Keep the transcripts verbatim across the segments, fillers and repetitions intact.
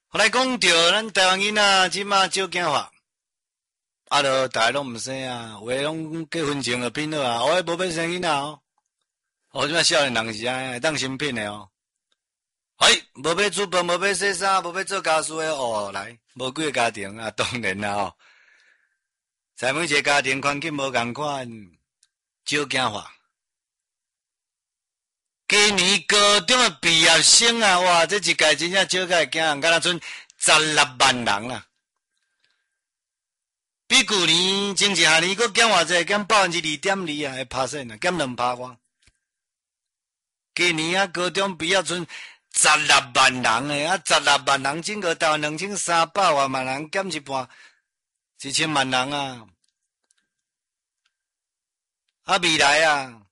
后来讲到咱台湾囡仔即马少囝化，啊，著大家拢毋生啊，有诶拢结婚前就拼好啊，有诶无要生囡仔哦。哦，即马少年人是安尼，会当新品诶哦。哎，无要煮饭，无要洗衫，无要做家事诶哦，来，无几个家庭啊，当然啦哦。在每一个家庭环境无共款，少囝化。今年高中诶毕业生啊，哇，这一届真正少个囝人，敢若剩十六万人啦。比去年前一下年佫减偌济，减百分之二点二啊，会拍线啊，减两拍外。今年啊，高中毕业剩十六万人诶，啊，十六万人整个台湾两千三百万万人减一半，一千万人啊。啊，未来啊，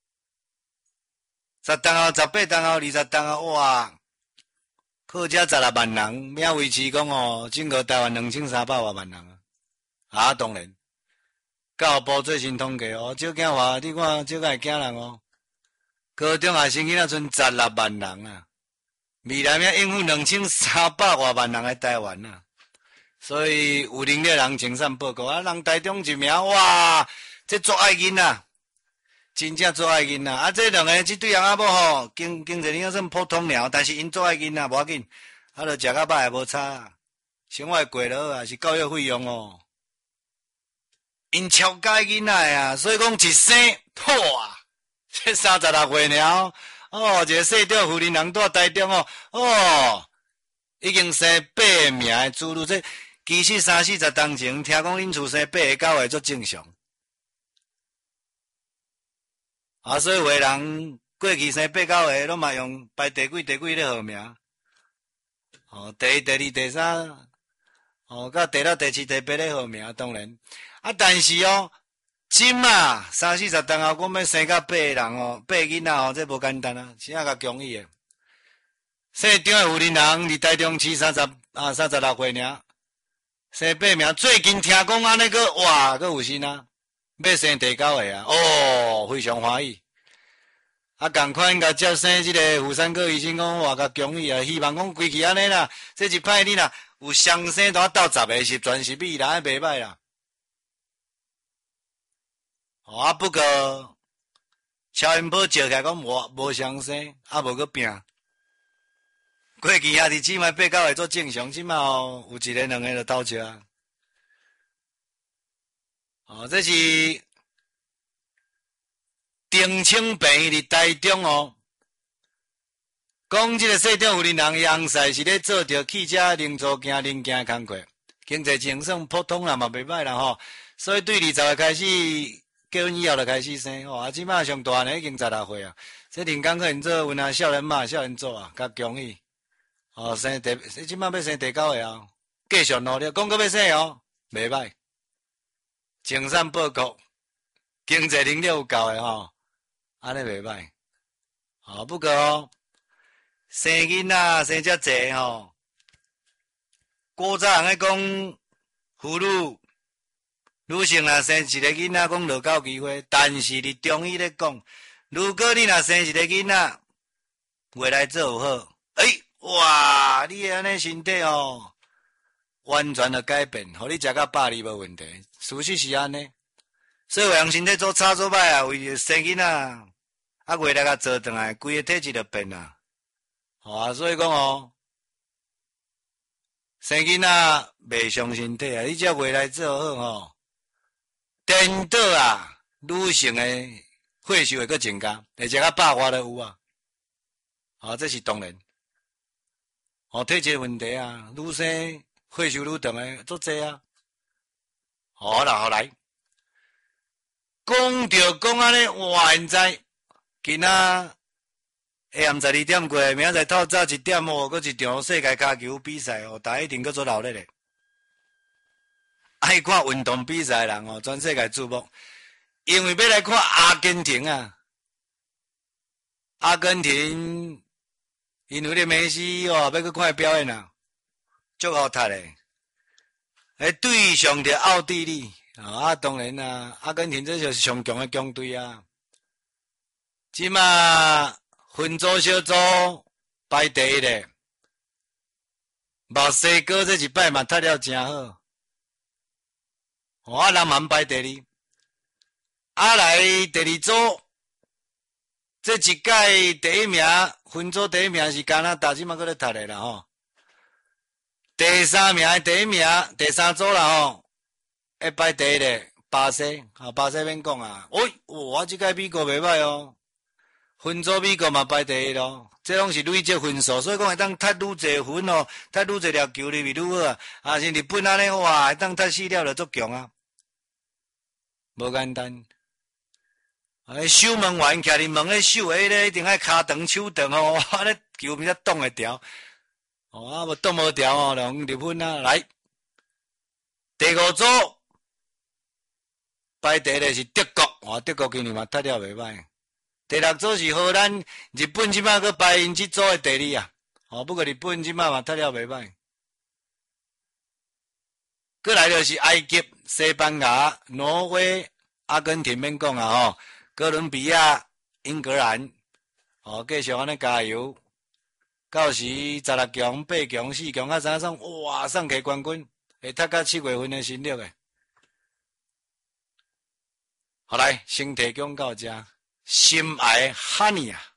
十当后、十八当后、二十当后，哇，靠这十六万人，免维持讲哦，整个台湾两千三百万万人啊。啊，当然，教育部最新统计哦，少囝化，你看少个囝人哦，高中学生囡仔剩十六万人啊，未来要应付两千三百万万人的台湾啊，所以有能力人精神报告啊，人台中一名哇，这做爱囡啊，真正做爱囡啊，啊，这两个这对人仔某吼，经经济能力算普通了，但是因做爱囡啊，无要紧，啊，著食甲饱也无差，生活过落啊，是教育费用哦。因超介囡仔啊，所以讲一生好啊，这三十六岁了哦，一个市长夫人人住台中哦，哦，已经生八名的子女，这其实三四十当前，听讲恁厝生八个九个足正常。啊，所以有个人过去生八九个，拢嘛用排第几第几咧号名，哦，第一、第二、第三，哦，到第六、第七、第八咧号名，当然。啊，但是哦，今啊三四十当后，我要生到八个人哦，八个囡仔哦，这无简单啊，真正较容易诶。市长诶夫人人伫台中市三十啊三十六岁尔，生八名，最近听讲安尼个哇，个有心啊，要生第九个啊，哦，非常欢喜。啊，共款甲接生即个妇产科医生讲，哇，较容易啊，希望讲规气安尼啦，这一派你啦，有双生都斗十个是全是美啦，袂歹啦。哦，啊，不过超音波照起来讲无无相生，啊无个病。过去兄弟姊妹八九个做正常，即摆哦有一个两个就斗笑啊。哦，这是丁清平伫台中哦，讲即个市长夫人人杨婿是咧做着汽车零组件零件工课，经济情算普通啦嘛，袂歹啦吼。所以对二十岁开始。结婚以后就开始生，哦，啊，即摆上大呢已经十六岁啊，这零工可能做阮啊少年嘛，少年做啊，较容易，哦，生第，即摆要生第九个啊，继续努力，讲搁要生哦，袂歹，精神报告，经济能力有够诶吼，安尼袂歹，哦，不过哦，生囡仔生遮济吼，古早人咧讲妇女。女性若生一个囡仔，讲落够机会，但是伫中医咧讲，如果你若生一个囡仔，未来做有好，诶，哇，你安尼身体哦，完全的改变，互你食到百二无问题。事实是安尼，所以有人身体做差做歹啊，为生囡仔，啊，未来甲做转来，规个体质就变啦。好啊，所以讲哦，生囡仔袂伤身体啊，你只未来做好吼。颠倒啊，女性诶血受会阁增加，而且较百外都有啊。哦，这是当然。哦，体质问题啊，女生血受愈长诶，足济啊。好啦，好来，讲着讲安尼，哇！现在今仔下暗十二点过，明仔载透早一点哦，搁一场世界骹球比赛哦，大家一定搁做闹热诶。爱看运动比赛人哦，全世界注目，因为要来看阿根廷啊，阿根廷因为咧梅西哦，要去看表演啊，足好睇咧，诶，对上着奥地利啊，啊，当然啊，阿根廷这就是上强的强队啊，即马分组小组排第一咧， 墨西哥这一摆嘛踢了真好，我人蛮排第二，啊来第二组，这一届第一名分组第一名是加拿大，即马搁咧踢咧啦吼。第三名第一名第三组啦吼，会排第一咧巴西，啊巴西免讲啊，喂，我即届美国袂歹哦，分组美国嘛排第一咯。这拢是累积分数，所以讲会当踢愈侪分哦，踢愈侪粒球入去愈好啊。啊，是日本安尼哇，会当踢四粒就足强啊，无简单。啊，守门员徛伫门咧守，迄个一定爱骹长手长哦，哇，咧球面才挡会牢。哦，啊，无挡无牢哦，用日本啊来。第五组排第一是德国，哇，德国今年嘛踢了袂歹。第六组是荷兰，日本即摆搁排因即组的第二啊，哦，不过日本即摆嘛踢了袂歹。搁来就是埃及、西班牙、挪威、阿根廷免讲啊吼，哥伦比亚、英格兰，哦，继续安尼加油。到时十六强、八强、四强啊啥送，哇，送起冠军，会踢到七月份的新历诶。好来，先提供到这。心爱哈尼啊！